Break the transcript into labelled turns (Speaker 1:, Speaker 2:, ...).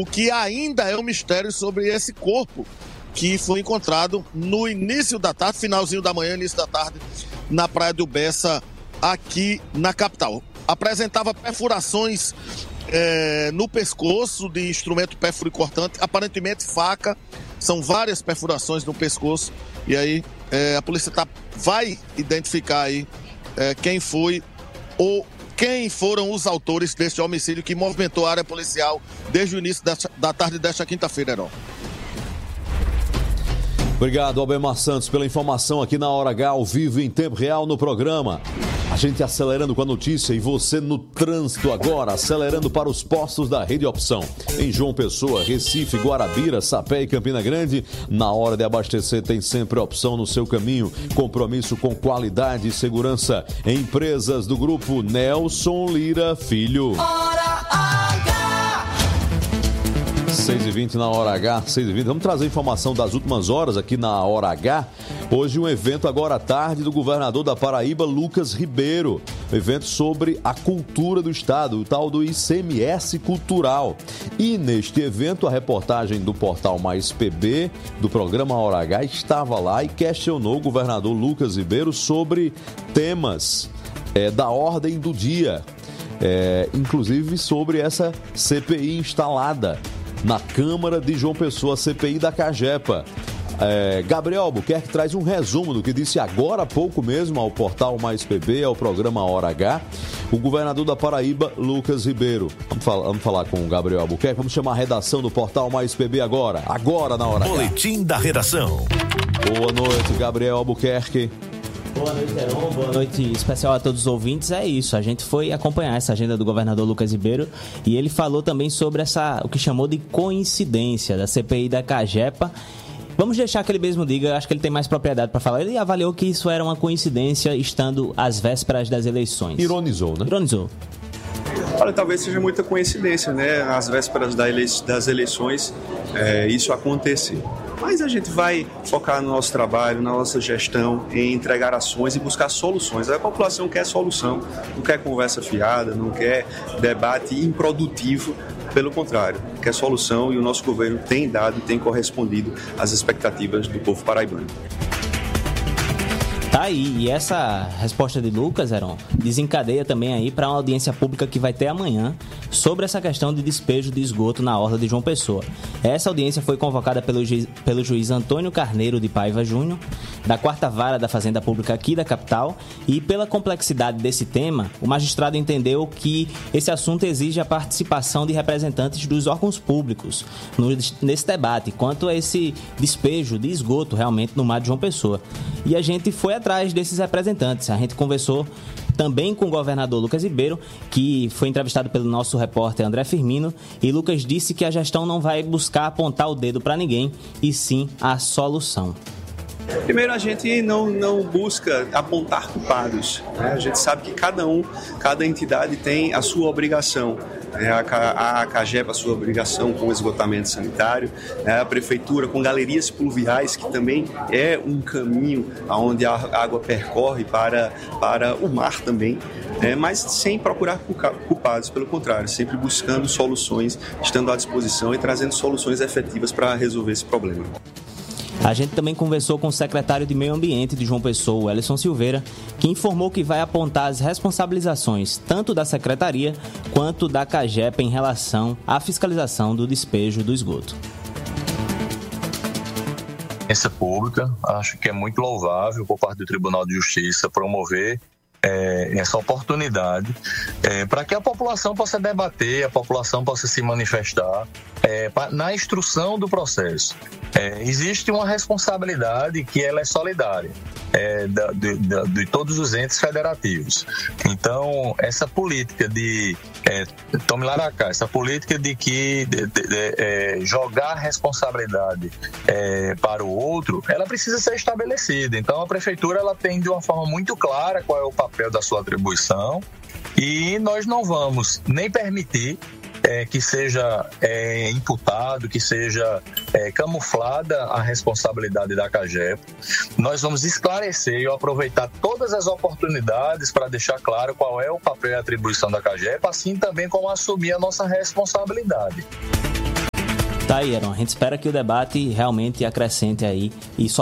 Speaker 1: O que ainda é um mistério sobre esse corpo que foi encontrado no início da tarde, finalzinho da manhã, início da tarde, na Praia do Bessa, aqui na capital. Apresentava perfurações no pescoço de instrumento perfuro-cortante, aparentemente faca. São várias perfurações no pescoço. E aí a polícia vai identificar aí quem foi ou quem foram os autores deste homicídio que movimentou a área policial desde o início da tarde desta quinta-feira, Heron.
Speaker 2: Obrigado, Albemar Santos, pela informação aqui na Hora H, ao vivo, em tempo real no programa. A gente acelerando com a notícia e você no trânsito agora, acelerando para os postos da Rede Opção. Em João Pessoa, Recife, Guarabira, Sapé e Campina Grande, na hora de abastecer tem sempre opção no seu caminho. Compromisso com qualidade e segurança. Empresas do grupo Nelson Lira Filho.
Speaker 3: Hora H!
Speaker 2: 6h20 na Hora H, 6h20. Vamos trazer informação das últimas horas aqui na Hora H. Hoje um evento agora à tarde do governador da Paraíba, Lucas Ribeiro. Evento sobre a cultura do estado, o tal do ICMS cultural. E neste evento, a reportagem do portal Mais PB, do programa Hora H, estava lá e questionou o governador Lucas Ribeiro sobre temas da ordem do dia. Inclusive sobre essa CPI instalada na Câmara de João Pessoa, a CPI da Cagepa. Gabriel Albuquerque traz um resumo do que disse agora há pouco mesmo ao portal Mais PB, ao programa Hora H, o governador da Paraíba, Lucas Ribeiro. Vamos falar com o Gabriel Albuquerque, vamos chamar a redação do portal Mais PB agora na Hora H.
Speaker 4: Boletim da redação.
Speaker 2: Boa noite, Gabriel Albuquerque.
Speaker 5: Boa noite, Heron. Boa noite especial a todos os ouvintes. É isso, a gente foi acompanhar essa agenda do governador Lucas Ribeiro e ele falou também sobre o que chamou de coincidência da CPI da Cagepa. Vamos deixar que ele mesmo diga, acho que ele tem mais propriedade para falar. Ele avaliou que isso era uma coincidência estando às vésperas das eleições.
Speaker 2: Ironizou, né?
Speaker 5: Ironizou.
Speaker 6: Olha, talvez seja muita coincidência, né? Às vésperas das eleições, isso acontecer. Mas a gente vai focar no nosso trabalho, na nossa gestão, em entregar ações e buscar soluções. A população quer solução, não quer conversa fiada, não quer debate improdutivo. Pelo contrário, quer solução e o nosso governo tem dado e tem correspondido às expectativas do povo paraibano.
Speaker 5: Tá aí, e essa resposta de Lucas, Heron, desencadeia também aí para uma audiência pública que vai ter amanhã sobre essa questão de despejo de esgoto na orla de João Pessoa. Essa audiência foi convocada pelo juiz Antônio Carneiro de Paiva Júnior, da 4ª Vara da Fazenda Pública aqui da capital, e pela complexidade desse tema, o magistrado entendeu que esse assunto exige a participação de representantes dos órgãos públicos nesse debate, quanto a esse despejo de esgoto realmente no mar de João Pessoa. E a gente foi atrás desses representantes. A gente conversou também com o governador Lucas Ribeiro, que foi entrevistado pelo nosso repórter André Firmino, e Lucas disse que a gestão não vai buscar apontar o dedo para ninguém, e sim a solução.
Speaker 6: Primeiro, a gente não busca apontar culpados, né? A gente sabe que cada entidade tem a sua obrigação. A Cagepa, a sua obrigação com o esgotamento sanitário, a Prefeitura com galerias pluviais, que também é um caminho onde a água percorre para o mar também, mas sem procurar culpados, pelo contrário, sempre buscando soluções, estando à disposição e trazendo soluções efetivas para resolver esse problema.
Speaker 5: A gente também conversou com o secretário de Meio Ambiente de João Pessoa, o Welison Silveira, que informou que vai apontar as responsabilizações tanto da Secretaria quanto da Cagepa em relação à fiscalização do despejo do esgoto.
Speaker 7: Essa pública, acho que é muito louvável por parte do Tribunal de Justiça promover essa oportunidade para que a população possa debater, a população possa se manifestar na instrução do processo. Existe uma responsabilidade que ela é solidária de todos os entes federativos. Então, essa política de tome lá da cá, essa política de que jogar a responsabilidade para o outro, ela precisa ser estabelecida. Então, a prefeitura ela tem de uma forma muito clara qual é o papel da sua atribuição, e nós não vamos nem permitir que seja imputado, que seja camuflada a responsabilidade da Cagepa. Nós vamos esclarecer e aproveitar todas as oportunidades para deixar claro qual é o papel e a atribuição da Cagepa, assim também como assumir a nossa responsabilidade.
Speaker 5: Tá aí, Aaron. A gente espera que o debate realmente acrescente aí e só